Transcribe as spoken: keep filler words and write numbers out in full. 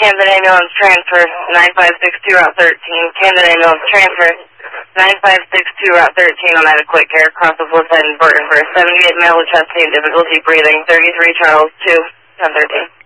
Camden ambulance transfer, nine five six two route thirteen. Camden ambulance transfer, nine five six two route thirteen on adequate care, across the floor side in Burton for seventy-eight male with chest pain, difficulty breathing, thirty-three Charles two, ten thirteen.